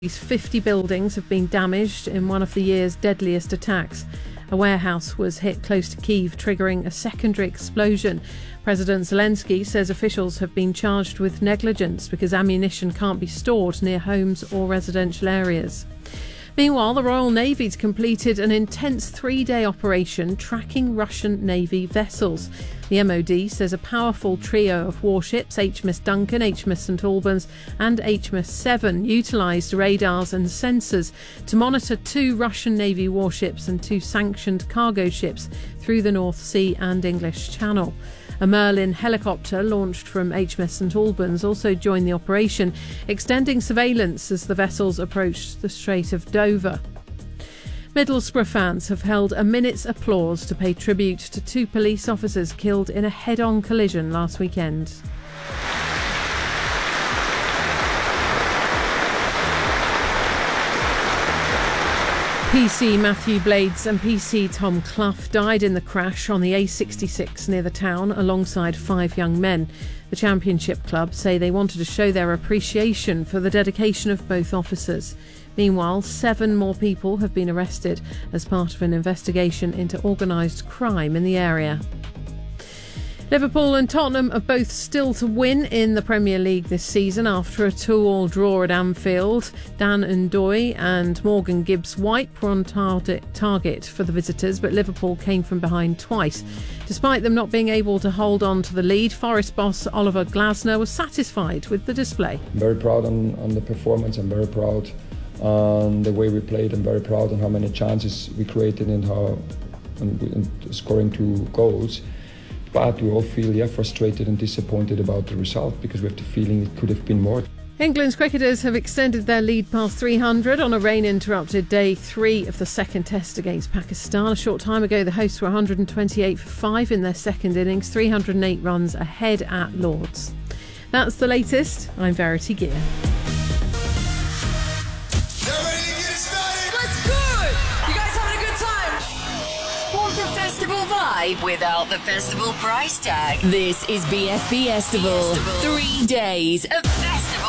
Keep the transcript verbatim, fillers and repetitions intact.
fifty buildings have been damaged in one of the year's deadliest attacks. A warehouse was hit close to Kyiv, triggering a secondary explosion. President Zelensky says officials have been charged with negligence because ammunition can't be stored near homes or residential areas. Meanwhile, the Royal Navy's completed an intense three-day operation tracking Russian Navy vessels. The M O D says a powerful trio of warships, H M S Duncan, H M S St Albans and H M S Seven, utilised radars and sensors to monitor two Russian Navy warships and two sanctioned cargo ships through the North Sea and English Channel. A Merlin helicopter launched from H M S St Albans also joined the operation, extending surveillance as the vessels approached the Strait of Dover. Middlesbrough fans have held a minute's applause to pay tribute to two police officers killed in a head-on collision last weekend. P C Matthew Blades and P C Tom Clough died in the crash on the A sixty-six near the town alongside five young men. The Championship club say they wanted to show their appreciation for the dedication of both officers. Meanwhile, seven more people have been arrested as part of an investigation into organised crime in the area. Liverpool and Tottenham are both still to win in the Premier League this season after a two-all draw at Anfield. Dan Ndoye and Morgan Gibbs-White were on target, target for the visitors, but Liverpool came from behind twice. Despite them not being able to hold on to the lead, Forest boss Oliver Glasner was satisfied with the display. I'm very proud on, on the performance. I'm very proud on the way we played. I'm very proud on how many chances we created and how and, and scoring two goals. But we all feel yeah, frustrated and disappointed about the result because we have the feeling it could have been more. England's cricketers have extended their lead past three hundred on a rain-interrupted day three of the second test against Pakistan. A short time ago, the hosts were one hundred twenty-eight for five in their second innings, three hundred eight runs ahead at Lord's. That's the latest. I'm Verity Gear. Without the festival price tag. This is B F B Festival. Three days of